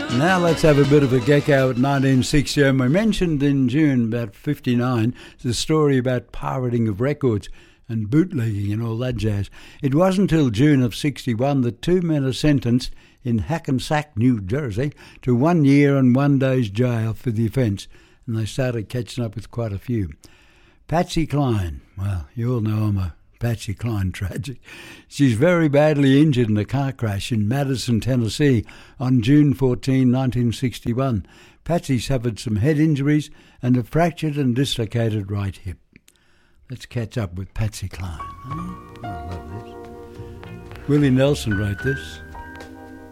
Now let's have a bit of a gecko at 1960. And we mentioned in June, about 59, the story about pirating of records and bootlegging and all that jazz. It wasn't until June of 61 that two men are sentenced in Hackensack, New Jersey, to 1 year and 1 day's jail for the offence. And they started catching up with quite a few. Patsy Cline, well, you all know I'm a Patsy Cline tragic. She's very badly injured in a car crash in Madison, Tennessee on June 14, 1961. Patsy suffered some head injuries and a fractured and dislocated right hip. Let's catch up with Patsy Cline. I love this. Willie Nelson wrote this.